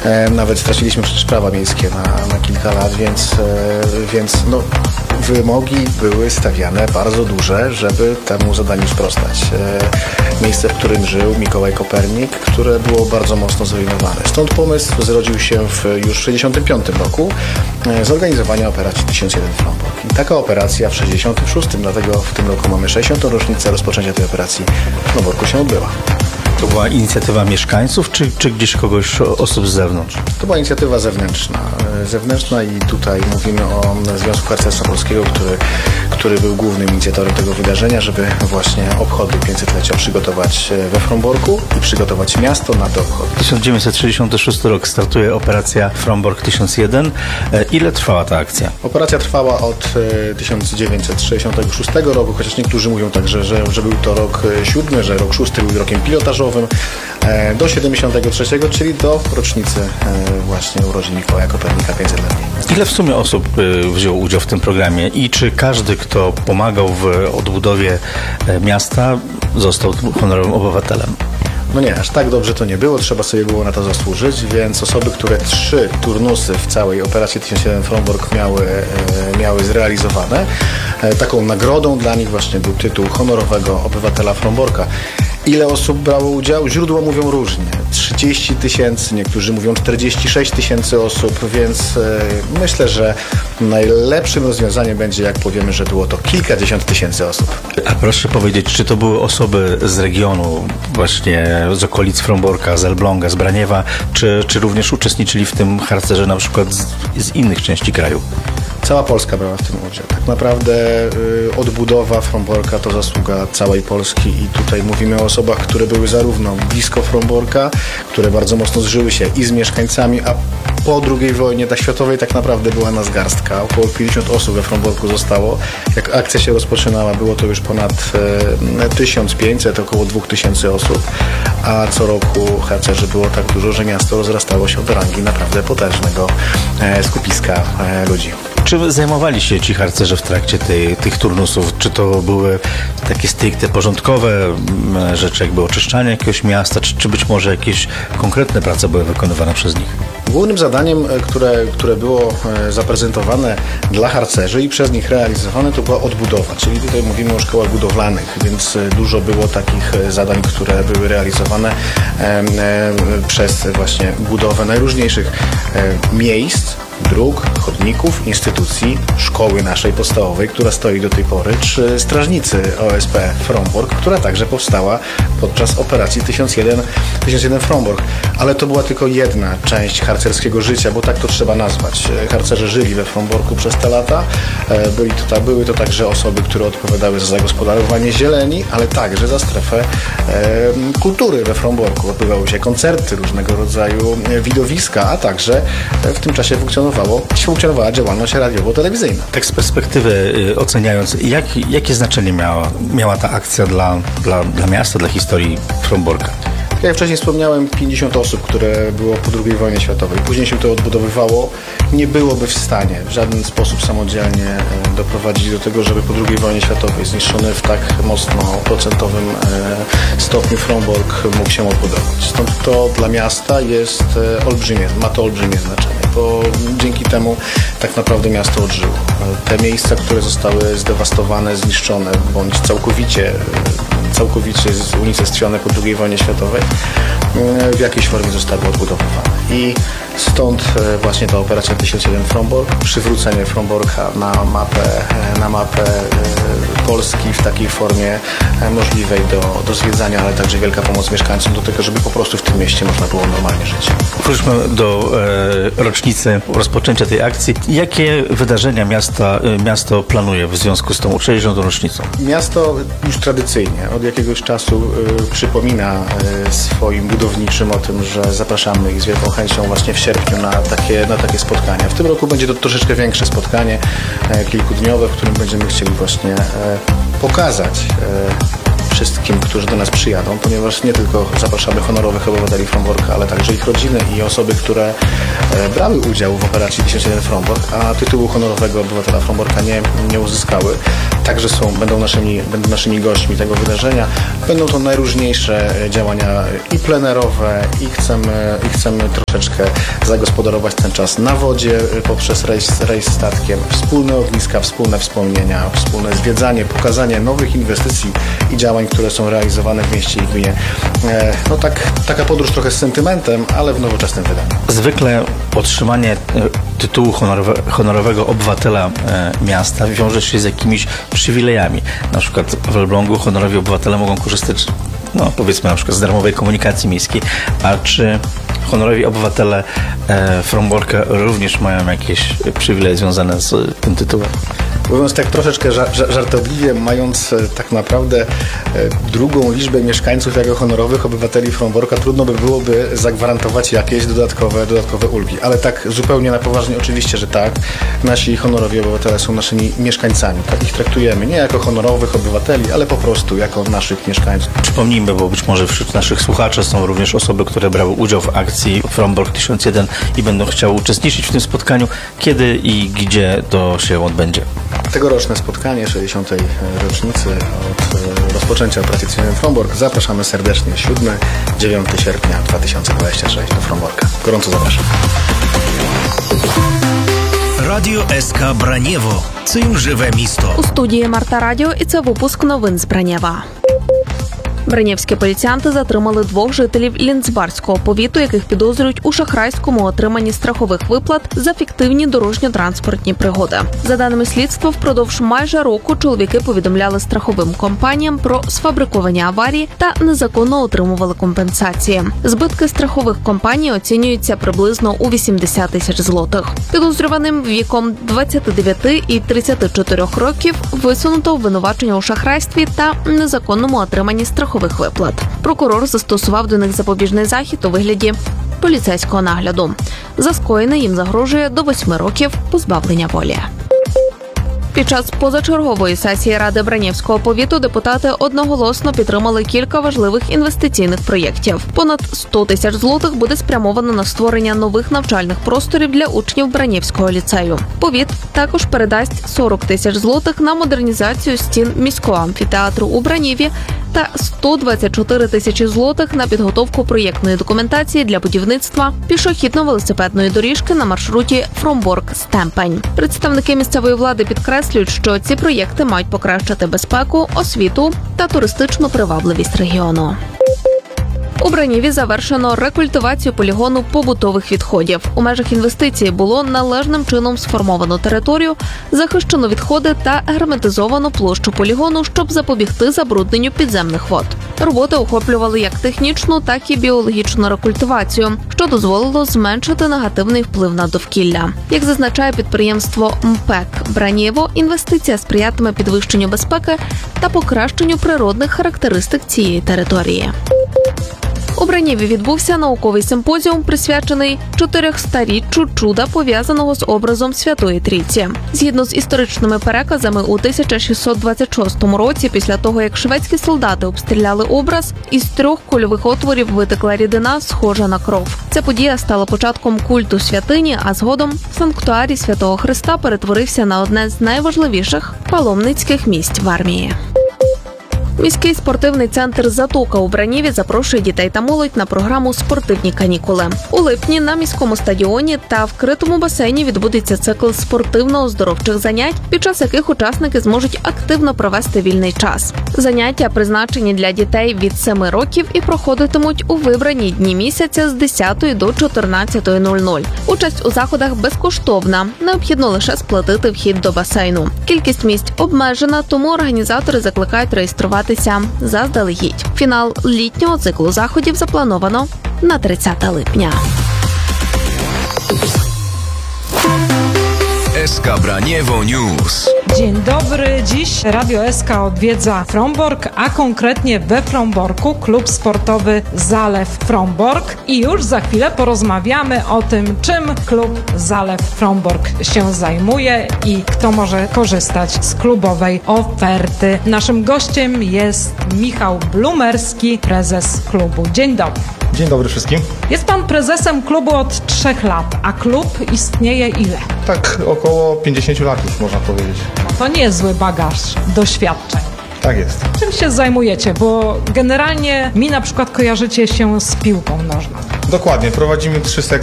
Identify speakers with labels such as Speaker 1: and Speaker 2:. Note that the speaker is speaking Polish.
Speaker 1: Nawet straciliśmy przecież prawa miejskie na kilka lat, więc no, wymogi były stawiane bardzo duże, żeby temu zadaniu sprostać. Miejsce, w którym żył Mikołaj Kopernik, które było bardzo mocno zrujnowane. Stąd pomysł zrodził się już w 1965 roku zorganizowania operacji 1001 Frombork. I taka operacja w 1966, dlatego w tym roku mamy 60. rocznicę rozpoczęcia tej operacji w Fromborku się odbyła.
Speaker 2: To była inicjatywa mieszkańców, czy gdzieś kogoś, osób z zewnątrz?
Speaker 1: To była inicjatywa zewnętrzna i tutaj mówimy o Związku Harcerstwa Polskiego, który był głównym inicjatorem tego wydarzenia, żeby właśnie obchody 500-lecia przygotować we Fromborku i przygotować miasto na te obchody.
Speaker 2: 1966 rok startuje operacja Frombork 1001. Ile trwała ta akcja?
Speaker 1: Operacja trwała od 1966 roku, chociaż niektórzy mówią także, że był to rok 7, że rok 6 był rokiem pilotażowym, do 73, czyli do rocznicy właśnie urodzin Mikołaja Kopernika 500-letniej.
Speaker 2: Ile w sumie osób wzięło udział w tym programie i czy każdy, kto pomagał w odbudowie miasta, został honorowym obywatelem?
Speaker 1: No nie, aż tak dobrze to nie było, trzeba sobie było na to zasłużyć, więc osoby, które 3 turnusy w całej operacji 1001 Frombork miały zrealizowane, taką nagrodą dla nich właśnie był tytuł honorowego obywatela Fromborka. Ile osób brało udział? Źródła mówią różnie. 30 000, niektórzy mówią 46 000 osób, więc myślę, że najlepszym rozwiązaniem będzie, jak powiemy, że było to kilkadziesiąt tysięcy osób.
Speaker 2: A proszę powiedzieć, czy to były osoby z regionu, właśnie z okolic Fromborka, z Elbląga, z Braniewa, czy również uczestniczyli w tym harcerze na przykład z innych części kraju?
Speaker 1: Cała Polska brała w tym udział. Tak naprawdę odbudowa Fromborka to zasługa całej Polski i tutaj mówimy o osobach, które były zarówno blisko Fromborka, które bardzo mocno zżyły się i z mieszkańcami, a po II wojnie światowej tak naprawdę była nas garstka. Około 50 osób we Fromborku zostało. Jak akcja się rozpoczynała, było to już ponad 1500, około 2000 osób, a co roku harcerzy było tak dużo, że miasto rozrastało się do rangi naprawdę potężnego skupiska ludzi.
Speaker 2: Czy zajmowali się ci harcerze w trakcie tych turnusów? Czy to były takie stricte porządkowe rzeczy, jakby oczyszczanie jakiegoś miasta, czy być może jakieś konkretne prace były wykonywane przez nich?
Speaker 1: Głównym zadaniem, które było zaprezentowane dla harcerzy i przez nich realizowane, to była odbudowa, czyli tutaj mówimy o szkołach budowlanych, więc dużo było takich zadań, które były realizowane przez właśnie budowę najróżniejszych miejsc, dróg, chodników, instytucji, szkoły naszej podstawowej, która stoi do tej pory, czy strażnicy OSP Frombork, która także powstała podczas operacji 1001 Frombork. Ale to była tylko jedna część harcerskiego życia, bo tak to trzeba nazwać. Harcerze żyli we Fromborku przez te lata. Były to także osoby, które odpowiadały za zagospodarowanie zieleni, ale także za strefę kultury we Fromborku. Odbywały się koncerty, różnego rodzaju widowiska, a także w tym czasie funkcjonowała działalność radiowo-telewizyjna.
Speaker 2: Tak z perspektywy oceniając, jakie znaczenie miała ta akcja dla miasta, dla historii Fromborka?
Speaker 1: Jak ja wcześniej wspomniałem, 50 osób, które było po II wojnie światowej. Później się to odbudowywało. Nie byłoby w stanie w żaden sposób samodzielnie doprowadzić do tego, żeby po II wojnie światowej zniszczony w tak mocno procentowym stopniu Frombork mógł się odbudować. Stąd to dla miasta jest olbrzymie, ma to olbrzymie znaczenie, bo dzięki temu tak naprawdę miasto odżyło. Te miejsca, które zostały zdewastowane, zniszczone bądź całkowicie unicestwione po II wojnie światowej, w jakiejś formie zostały odbudowywane. I stąd właśnie ta operacja 1001 Frombork, przywrócenie Fromborka na mapę Polski w takiej formie możliwej do zwiedzania, ale także wielka pomoc mieszkańcom do tego, żeby po prostu w tym mieście można było normalnie żyć.
Speaker 2: Wróćmy do rocznicy rozpoczęcia tej akcji. Jakie wydarzenia miasto planuje w związku z tą 60. rocznicą?
Speaker 1: Miasto już tradycyjnie od jakiegoś czasu przypomina swoim budowniczym o tym, że zapraszamy ich z wielką chęcią właśnie w sierpniu na takie spotkania. W tym roku będzie to troszeczkę większe spotkanie, kilkudniowe, w którym będziemy chcieli właśnie pokazać wszystkim, którzy do nas przyjadą, ponieważ nie tylko zapraszamy honorowych obywateli Fromborka, ale także ich rodziny i osoby, które brały udział w operacji 1001 Frombork, a tytułu honorowego obywatela Fromborka nie uzyskały. Także będą naszymi gośćmi tego wydarzenia. Będą to najróżniejsze działania i plenerowe, i chcemy troszeczkę zagospodarować ten czas na wodzie poprzez rejs statkiem, wspólne ogniska, wspólne wspomnienia, wspólne zwiedzanie, pokazanie nowych inwestycji i działań, które są realizowane w mieście i gminie. No taka podróż trochę z sentymentem, ale w nowoczesnym wydaniu.
Speaker 2: Zwykle otrzymanie tytułu honorowego obywatela miasta wiąże się z jakimiś przywilejami. Na przykład w Elblągu honorowi obywatele mogą korzystać, powiedzmy na przykład z darmowej komunikacji miejskiej, a czy honorowi obywatele Fromborka również mają jakieś przywileje związane z tym tytułem?
Speaker 1: Mówiąc tak troszeczkę żartobliwie, mając tak naprawdę drugą liczbę mieszkańców jako honorowych obywateli Fromborka, trudno by byłoby zagwarantować jakieś dodatkowe ulgi. Ale tak zupełnie na poważnie oczywiście, że tak. Nasi honorowi obywatele są naszymi mieszkańcami. Tak ich traktujemy nie jako honorowych obywateli, ale po prostu jako naszych mieszkańców.
Speaker 2: Przypomnijmy, bo być może wśród naszych słuchaczy są również osoby, które brały udział w akcji Frombork 1001 i będą chciały uczestniczyć w tym spotkaniu. Kiedy i gdzie to się odbędzie?
Speaker 1: Tegoroczne spotkanie 60. rocznicy od rozpoczęcia operacji 1001 Frombork zapraszamy serdecznie 7-9 sierpnia 2026 do Fromborka. Gorąco zapraszam.
Speaker 3: Радіо СК Бранєво. Цим живе місто.
Speaker 4: У студії Марта Радіо і це випуск новин з Бранєва. Бранєвські поліціянти затримали 2 жителів Лінцбарського повіту, яких підозрюють у шахрайському отриманні страхових виплат за фіктивні дорожньо-транспортні пригоди. За даними слідства, впродовж майже року чоловіки повідомляли страховим компаніям про сфабриковані аварії та незаконно отримували компенсації. Збитки страхових компаній оцінюються приблизно у 80 тисяч злотих. Підозрюваним віком 29 і 34 років висунуто обвинувачення у шахрайстві та незаконному отриманні страхових виплат. Прокурор застосував до них запобіжний захід у вигляді поліцейського нагляду. За скоєне їм загрожує до 8 років позбавлення волі. Під час позачергової сесії Ради Бранєвського повіту депутати одноголосно підтримали кілька важливих інвестиційних проєктів. Понад 100 тисяч злотих буде спрямовано на створення нових навчальних просторів для учнів Бранєвського ліцею. Повіт також передасть 40 тисяч злотих на модернізацію стін міського амфітеатру у Бранєві та 124 тисячі злотих на підготовку проєктної документації для будівництва пішохідно-велосипедної доріжки на маршруті Фромборк-Стемпень. Представники місцевої влади підкреслюють, що ці проєкти мають покращити безпеку, освіту та туристичну привабливість регіону. У Бранєві завершено рекультивацію полігону побутових відходів. У межах інвестиції було належним чином сформовано територію, захищено відходи та герметизовано площу полігону, щоб запобігти забрудненню підземних вод. Роботи охоплювали як технічну, так і біологічну рекультивацію, що дозволило зменшити негативний вплив на довкілля. Як зазначає підприємство МПЕК Бранєво, інвестиція сприятиме підвищенню безпеки та покращенню природних характеристик цієї території. У Бранєві відбувся науковий симпозіум, присвячений 400-річчю чуда, пов'язаного з образом Святої Трійці. Згідно з історичними переказами, у 1626 році, після того, як шведські солдати обстріляли образ, із 3 кульових отворів витекла рідина, схожа на кров. Ця подія стала початком культу святині, а згодом санктуарій Святого Христа перетворився на одне з найважливіших паломницьких місць в армії. Міський спортивний центр «Затока» у Бранєві запрошує дітей та молодь на програму «Спортивні канікули». У липні на міському стадіоні та вкритому басейні відбудеться цикл спортивно-оздоровчих занять, під час яких учасники зможуть активно провести вільний час. Заняття призначені для дітей від 7 років і проходитимуть у вибрані дні місяця з 10 до 14:00. Участь у заходах безкоштовна, необхідно лише сплатити вхід до басейну. Кількість місць обмежена, тому організатори закликають реєструватися заздалегідь. Фінал літнього циклу заходів заплановано на 30 липня.
Speaker 5: SK Braniewo News.
Speaker 6: Dzień dobry. Dziś Radio SK odwiedza Frombork, a konkretnie we Fromborku klub sportowy Zalew Frombork. I już za chwilę porozmawiamy o tym, czym klub Zalew Frombork się zajmuje i kto może korzystać z klubowej oferty. Naszym gościem jest Michał Blumerski, prezes klubu. Dzień dobry.
Speaker 7: Dzień dobry wszystkim.
Speaker 6: Jest pan prezesem klubu od 3 lat, a klub istnieje ile?
Speaker 7: Tak około 50 lat już można powiedzieć.
Speaker 6: To niezły bagaż doświadczeń.
Speaker 7: Tak jest.
Speaker 6: Czym się zajmujecie? Bo generalnie mi na przykład kojarzycie się z piłką nożną.
Speaker 7: Dokładnie. Prowadzimy 3 sekcje